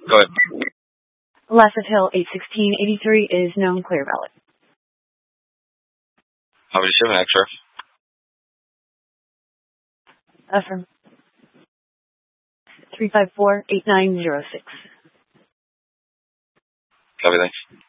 Go ahead. Lasset Hill 81683 is known clear valid. How would you ship an extra? Affirm. 354-8906. Copy, thanks.